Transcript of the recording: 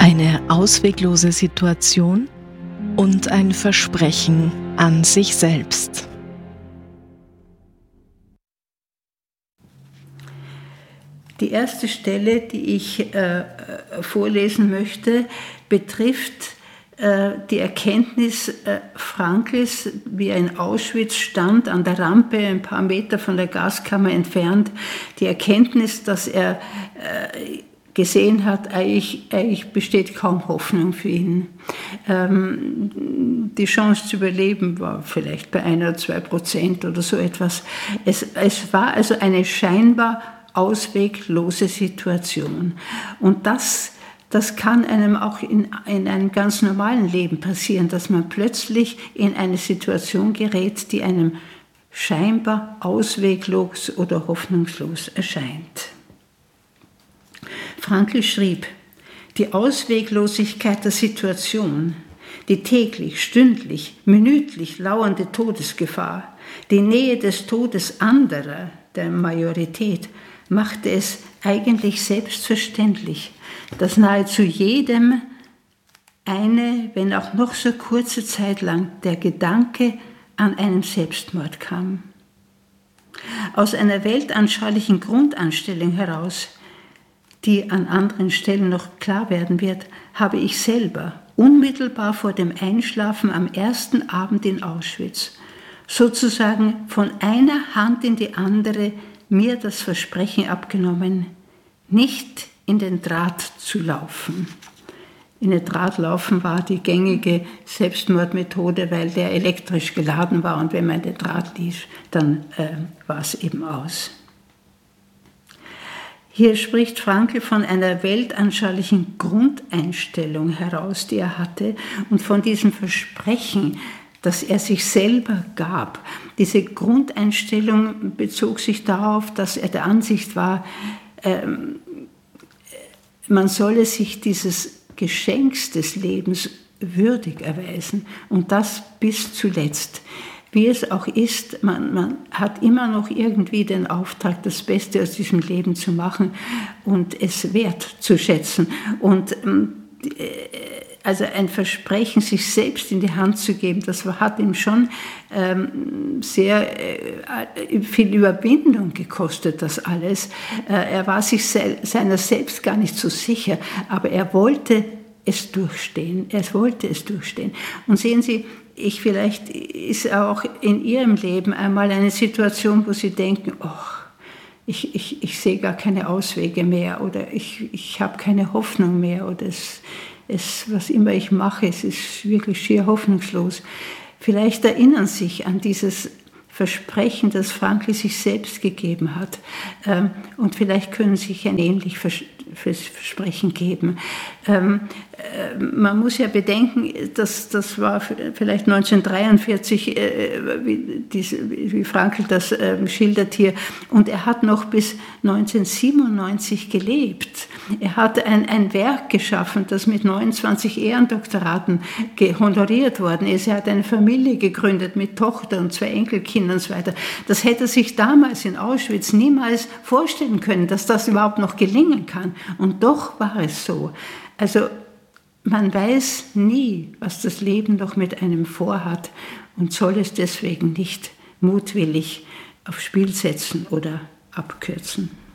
eine ausweglose Situation und ein Versprechen an sich selbst. Die erste Stelle, die ich vorlesen möchte, betrifft die Erkenntnis Frankls, wie er in Auschwitz stand, an der Rampe, ein paar Meter von der Gaskammer entfernt. Die Erkenntnis, dass er gesehen hat, eigentlich besteht kaum Hoffnung für ihn. Die Chance zu überleben war vielleicht bei 1 oder 2% oder so etwas. Es war also eine scheinbar ausweglose Situation. Und das kann einem auch in einem ganz normalen Leben passieren, dass man plötzlich in eine Situation gerät, die einem scheinbar ausweglos oder hoffnungslos erscheint. Frankl schrieb: Die Ausweglosigkeit der Situation, die täglich, stündlich, minütlich lauernde Todesgefahr, die Nähe des Todes anderer, der Majorität, machte es eigentlich selbstverständlich, dass nahezu jedem eine, wenn auch noch so kurze Zeit lang, der Gedanke an einen Selbstmord kam. Aus einer weltanschaulichen Grundeinstellung heraus, die an anderen Stellen noch klar werden wird, habe ich selber unmittelbar vor dem Einschlafen am ersten Abend in Auschwitz sozusagen von einer Hand in die andere mir das Versprechen abgenommen, nicht in den Draht zu laufen. In den Draht laufen war die gängige Selbstmordmethode, weil der elektrisch geladen war und wenn man den Draht lief, dann war es eben aus. Hier spricht Frankl von einer weltanschaulichen Grundeinstellung heraus, die er hatte, und von diesem Versprechen, das er sich selber gab. Diese Grundeinstellung bezog sich darauf, dass er der Ansicht war, man solle sich dieses Geschenks des Lebens würdig erweisen und das bis zuletzt. Wie es auch ist, man hat immer noch irgendwie den Auftrag, das Beste aus diesem Leben zu machen und es wertzuschätzen. Und also ein Versprechen, sich selbst in die Hand zu geben, das hat ihm schon sehr viel Überwindung gekostet, das alles. Er war sich seiner selbst gar nicht so sicher, aber er wollte es durchstehen. Er wollte es durchstehen. Und sehen Sie, vielleicht ist auch in Ihrem Leben einmal eine Situation, wo Sie denken, ich sehe gar keine Auswege mehr oder ich habe keine Hoffnung mehr oder was immer ich mache, es ist wirklich schier hoffnungslos. Vielleicht erinnern Sie sich an dieses Versprechen, das Frankl sich selbst gegeben hat. Und vielleicht können Sie sich ein ähnliches Versprechen geben. Man muss ja bedenken, das war vielleicht 1943, wie Frankl das schildert hier, und er hat noch bis 1997 gelebt. Er hat ein Werk geschaffen, das mit 29 Ehrendoktoraten honoriert worden ist. Er hat eine Familie gegründet mit Tochter und 2 Enkelkindern und so weiter. Das hätte er sich damals in Auschwitz niemals vorstellen können, dass das überhaupt noch gelingen kann. Und doch war es so. Also man weiß nie, was das Leben noch mit einem vorhat und soll es deswegen nicht mutwillig aufs Spiel setzen oder abkürzen.